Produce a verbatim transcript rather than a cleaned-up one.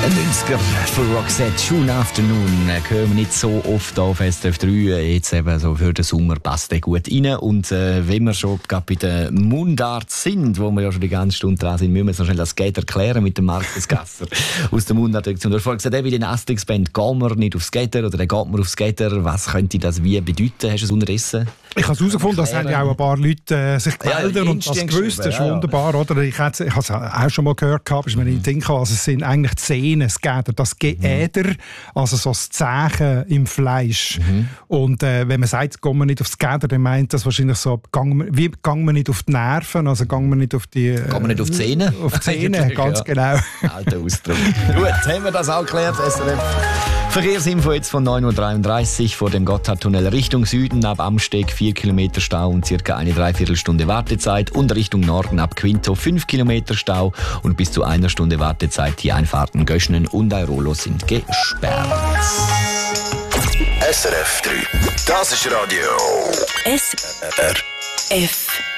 Ein neunziger von Roxette, June Afternoon, hören wir nicht so oft auf S R F drei. Jetzt eben so für den Sommer passt der gut rein. Und äh, wenn wir schon gerade bei der Mundart sind, wo wir ja schon die ganze Stunde dran sind, müssen wir es noch schnell das Skate erklären mit dem Markus Gasser aus der Mundart-Direktion. Du hast vorhin gesagt, wie in der Asterix-Band, gehen wir nicht aufs Skater oder dann geht man aufs Skater. Was könnte das wie bedeuten? Hast du es unterdessen? Ich habe herausgefunden, dass ja auch ein paar Leute äh, sich gemeldet ja, und das gewusst. Das ist ja, wunderbar, oder? Ich habe es auch schon mal gehört, gehabt, ist mir nicht in den Sinn gekommen. Also es sind eigentlich die Zähne, das Gäder, das Geäder, also so das Zeichen im Fleisch. Mhm. Und äh, wenn man sagt, gehen wir nicht aufs Gäder, dann meint das wahrscheinlich so, gang, wie gehen wir nicht auf die Nerven, also gehen wir nicht auf die... Äh, gehen wir nicht auf die Zähne? Auf die Zähne, ganz ja. Genau. Alter Ausdruck. Gut, haben wir das auch geklärt, S R F. Verkehrsinfo jetzt von neun Uhr dreiunddreißig vor dem Gotthardtunnel Richtung Süden ab Amsteg vier Kilometer Stau und circa eine Dreiviertelstunde Wartezeit und Richtung Norden ab Quinto fünf Kilometer Stau und bis zu einer Stunde Wartezeit. Die Einfahrten Göschnen und Airolo sind gesperrt. S R F drei, das ist Radio S R F